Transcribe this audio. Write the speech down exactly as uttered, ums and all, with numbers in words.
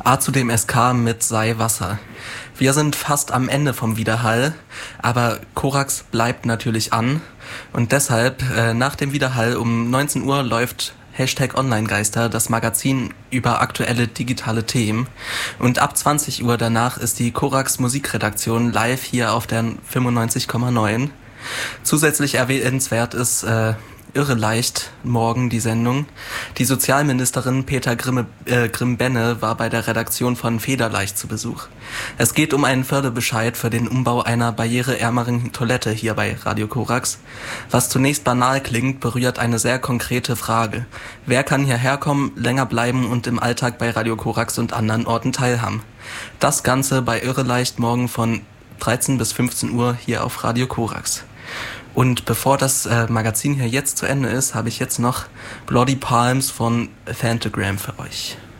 A zu dem S K mit Sei Wasser. Wir sind fast am Ende vom Widerhall, aber Korax bleibt natürlich an und deshalb äh, nach dem Widerhall um neunzehn Uhr läuft Hashtag Online-Geister, das Magazin über aktuelle digitale Themen. Und ab zwanzig Uhr danach ist die Korax Musikredaktion live hier auf der fünfundneunzig Komma neun. Zusätzlich erwähnenswert ist äh, Irre leicht morgen die Sendung. Die Sozialministerin Petra Grimme, äh, Grimm-Benne war bei der Redaktion von Federleicht zu Besuch. Es geht um einen Förderbescheid für den Umbau einer barriereärmeren Toilette hier bei Radio Korax. Was zunächst banal klingt, berührt eine sehr konkrete Frage. Wer kann hierher kommen, länger bleiben und im Alltag bei Radio Korax und anderen Orten teilhaben? Das Ganze bei Irre leicht morgen von dreizehn bis fünfzehn Uhr hier auf Radio Korax. Und bevor das äh, Magazin hier jetzt zu Ende ist, habe ich jetzt noch Bloody Palms von Phantogram für euch.